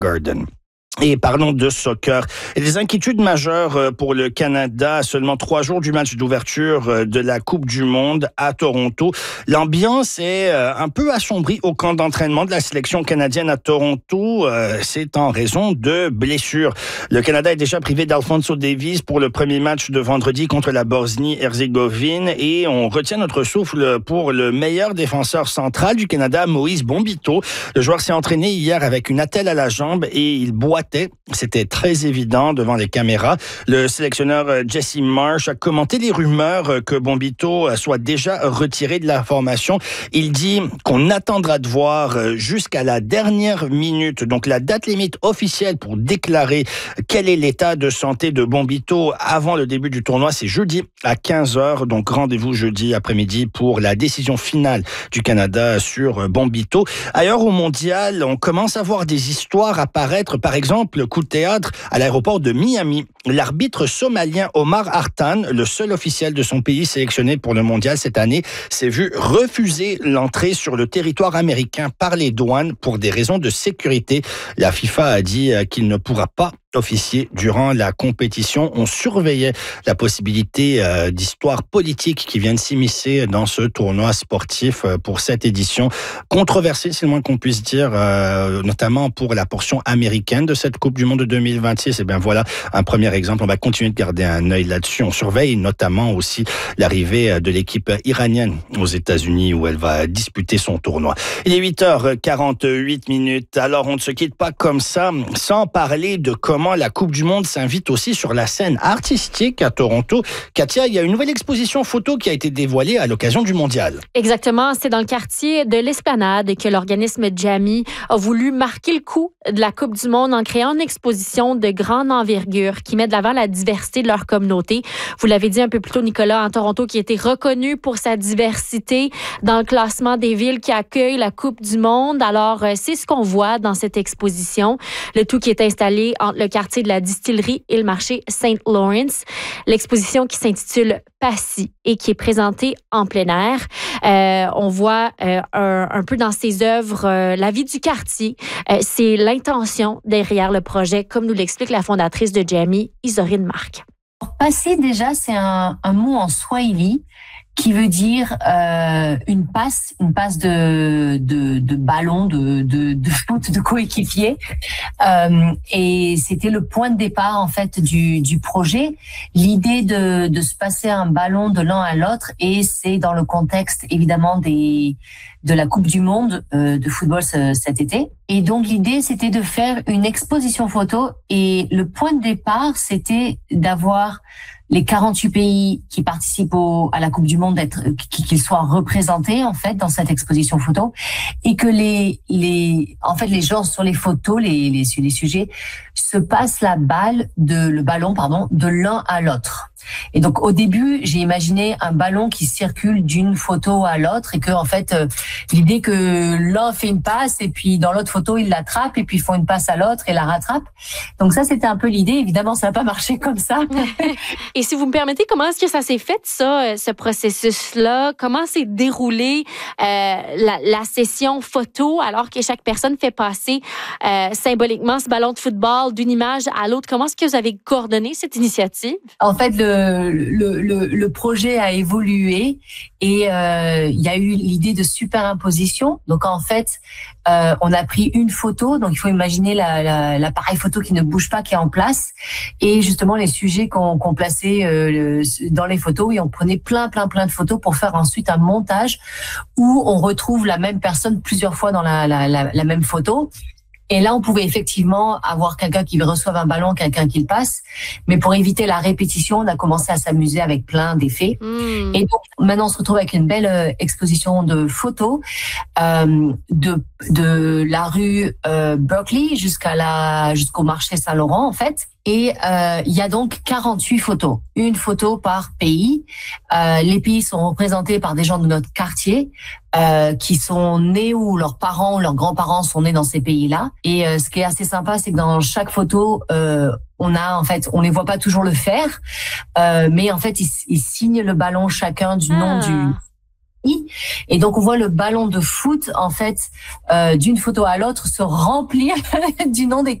Garden. Et parlons de soccer. Et des inquiétudes majeures pour le Canada à seulement 3 jours du match d'ouverture de la Coupe du Monde à Toronto. L'ambiance est un peu assombrie au camp d'entraînement de la sélection canadienne à Toronto. C'est en raison de blessures. Le Canada est déjà privé d'Alphonso Davies pour le premier match de vendredi contre la Bosnie-Herzégovine. Et on retient notre souffle pour le meilleur défenseur central du Canada, Moïse Bombito. Le joueur s'est entraîné hier avec une attelle à la jambe et il boitait. C'était très évident devant les caméras. Le sélectionneur Jesse Marsh a commenté les rumeurs que Bombito soit déjà retiré de la formation. Il dit qu'on attendra de voir jusqu'à la dernière minute, donc la date limite officielle pour déclarer quel est l'état de santé de Bombito avant le début du tournoi. C'est jeudi à 15h, donc rendez-vous jeudi après-midi pour la décision finale du Canada sur Bombito. Ailleurs au mondial, on commence à voir des histoires apparaître, par exemple, le coup de théâtre à l'aéroport de Miami. L'arbitre somalien Omar Hartan, le seul officiel de son pays sélectionné pour le mondial cette année, s'est vu refuser l'entrée sur le territoire américain par les douanes pour des raisons de sécurité. La FIFA a dit qu'il ne pourra pas officier durant la compétition. On surveillait la possibilité d'histoires politiques qui viennent s'immiscer dans ce tournoi sportif pour cette édition controversée, c'est le moins qu'on puisse dire, notamment pour la portion américaine de cette Coupe du Monde de 2026. Et bien voilà un premier exemple. On va continuer de garder un œil là-dessus. On surveille notamment aussi l'arrivée de l'équipe iranienne aux États-Unis où elle va disputer son tournoi. Il est 8h48. Alors on ne se quitte pas comme ça sans parler de comment la Coupe du Monde s'invite aussi sur la scène artistique à Toronto. Katia, il y a une nouvelle exposition photo qui a été dévoilée à l'occasion du mondial. Exactement, c'est dans le quartier de l'Esplanade que l'organisme Jamie a voulu marquer le coup de la Coupe du Monde en créant une exposition de grande envergure qui met de l'avant la diversité de leur communauté. Vous l'avez dit un peu plus tôt, Nicolas, en Toronto qui a été reconnu pour sa diversité dans le classement des villes qui accueillent la Coupe du Monde. Alors, c'est ce qu'on voit dans cette exposition. Le tout qui est installé entre le quartier de la Distillerie et le marché St. Lawrence. L'exposition qui s'intitule Passy et qui est présentée en plein air. On voit un peu dans ses œuvres la vie du quartier. C'est l'intention derrière le projet, comme nous l'explique la fondatrice de Jamie, Isorine Marc. Passy, déjà, c'est un mot en swahili qui veut dire une passe de ballon, de foot, de coéquipier. Et c'était le point de départ en fait du projet. L'idée de se passer un ballon de l'un à l'autre, et c'est dans le contexte évidemment de la Coupe du Monde de football cet été. Et donc l'idée c'était de faire une exposition photo, et le point de départ c'était d'avoir les 48 pays qui participent à la Coupe du Monde, qu'ils soient représentés en fait dans cette exposition photo, et que les gens sur les photos, les sujets se passent le ballon de l'un à l'autre. Et donc au début, j'ai imaginé un ballon qui circule d'une photo à l'autre, et que en fait l'idée que l'un fait une passe et puis dans l'autre photo il l'attrape et puis ils font une passe à l'autre et la rattrape. Donc ça c'était un peu l'idée. Évidemment ça n'a pas marché comme ça. Et si vous me permettez, comment est-ce que ça s'est fait ça, ce processus-là? Comment s'est déroulé la session photo alors que chaque personne fait passer symboliquement ce ballon de football d'une image à l'autre? Comment est-ce que vous avez coordonné cette initiative? En fait, le projet a évolué, et il y a eu l'idée de superimposition. Donc en fait, on a pris une photo. Donc il faut imaginer l'appareil photo qui ne bouge pas, qui est en place, et justement les sujets qu'on plaçait dans les photos, et on prenait plein de photos pour faire ensuite un montage où on retrouve la même personne plusieurs fois dans la même photo. Et là, on pouvait effectivement avoir quelqu'un qui reçoive un ballon, quelqu'un qui le passe. Mais pour éviter la répétition, on a commencé à s'amuser avec plein d'effets. Et donc, maintenant, on se retrouve avec une belle exposition de photos de la rue Berkeley jusqu'au marché Saint-Laurent, en fait. Et il y a donc 48 photos, une photo par pays. Les pays sont représentés par des gens de notre quartier qui sont nés, ou leurs parents ou leurs grands-parents sont nés dans ces pays-là. Et ce qui est assez sympa, c'est que dans chaque photo, on les voit pas toujours le faire, mais en fait ils signent le ballon chacun du nom Et donc, on voit le ballon de foot, en fait, d'une photo à l'autre se remplir du nom des